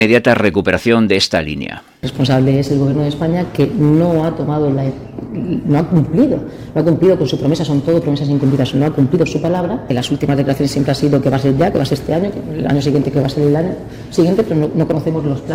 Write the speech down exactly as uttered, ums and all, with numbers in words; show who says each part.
Speaker 1: inmediata recuperación de esta línea.
Speaker 2: El responsable es el Gobierno de España, que no ha tomado la, no ha cumplido, no ha cumplido con su promesa, son todo promesas incumplidas, no ha cumplido su palabra. En las últimas declaraciones siempre ha sido que va a ser ya, que va a ser este año, que el año siguiente que va a ser el año siguiente, pero no, no conocemos los planes.